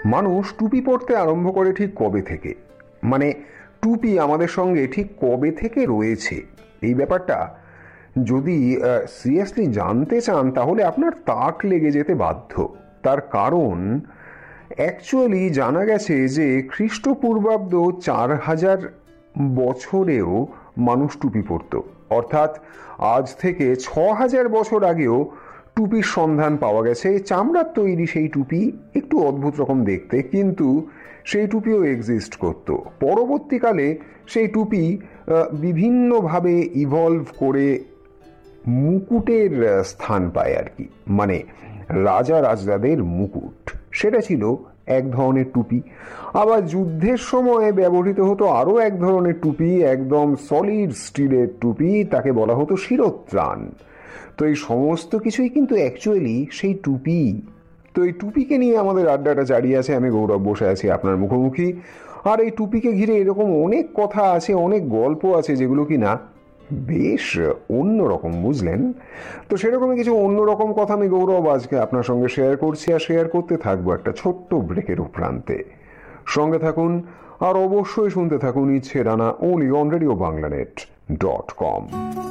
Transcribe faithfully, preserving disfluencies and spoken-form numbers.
মানুষ টুপি পরতে আরম্ভ করে ঠিক কবে থেকে, মানে টুপি আমাদের সঙ্গে ঠিক কবে থেকে রয়েছে, এই ব্যাপারটা যদি সিরিয়াসলি জানতে চান তাহলে আপনার তাক লেগে যেতে বাধ্য। তার কারণ অ্যাকচুয়ালি জানা গেছে যে খ্রিস্টপূর্বাব্দ চার হাজার বছরেও মানুষ টুপি পরত, অর্থাৎ আজ থেকে ছ হাজার বছর আগেও টুপির সন্ধান পাওয়া গেছে। চামড়ার তৈরি সেই টুপি, একটু অদ্ভুত রকম দেখতে, কিন্তু সেই টুপিও এক্সিস্ট করত। পরবর্তীকালে সেই টুপি বিভিন্নভাবে ইভলভ করে মুকুটের স্থান পায় আর কি, মানে রাজা রাজরাদের মুকুট, সেটা ছিল এক ধরনের টুপি। আবার যুদ্ধের সময় ব্যবহৃত হতো আরও এক ধরনের টুপি, একদম সলিড স্টিলের টুপি, তাকে বলা হতো শিরস্ত্রাণ। তো এই সমস্ত কিছুই কিন্তু অ্যাকচুয়ালি সেই টুপি। তো এই টুপিকে নিয়ে আমাদের আড্ডাটা জারি আছে। আমি গৌরব বসে আছি আপনার মুখোমুখি, আর এই টুপিকে ঘিরে এরকম অনেক কথা আছে, অনেক গল্প আছে যেগুলো কি না বেশ অন্যরকম, বুঝলেন? তো সেরকমই কিছু অন্যরকম কথা আমি গৌরব আজকে আপনার সঙ্গে শেয়ার করছি, আর শেয়ার করতে থাকবো একটা ছোট্ট ব্রেকের উপরান্তে। সঙ্গে থাকুন আর অবশ্যই শুনতে থাকুন ইচ্ছে Rana, only on radio বাংলানেট dot com.